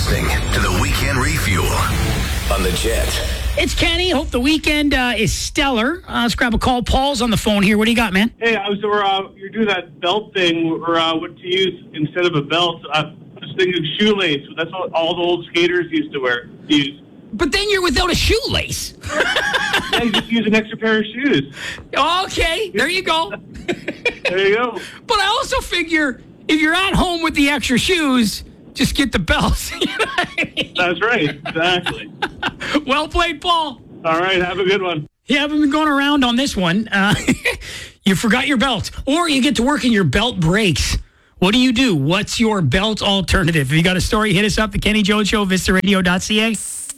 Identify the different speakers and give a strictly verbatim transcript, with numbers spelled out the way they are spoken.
Speaker 1: listening to the Weekend Refuel on the Jet.
Speaker 2: It's Kenny. Hope the weekend uh, is stellar. Uh, let's grab a call. Paul's on the phone here. What do you got, man?
Speaker 3: Hey, I was uh, you're doing that belt thing, or uh, what to use instead of a belt. I was thinking shoelace. That's what all the old skaters used to wear. Use.
Speaker 2: But then you're without a shoelace.
Speaker 3: Yeah, you just use an extra pair of shoes.
Speaker 2: Okay, there you go.
Speaker 3: There you go.
Speaker 2: But I also figure if you're at home with the extra shoes, just get the belt. You know what I mean?
Speaker 3: That's right. Exactly.
Speaker 2: Well played, Paul.
Speaker 3: All right. Have a good one.
Speaker 2: You haven't been going around on this one. Uh, you forgot your belt, or you get to work and your belt breaks. What do you do? What's your belt alternative? If you got a story, hit us up, the Kenny Jones Show, vista radio dot c a.